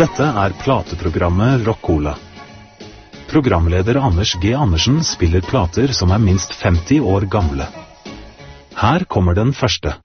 Dette er plateprogrammet Rock-Cola. Programleder Anders G. Andersen spiller plater som er minst 50 år gamle. Her kommer den første.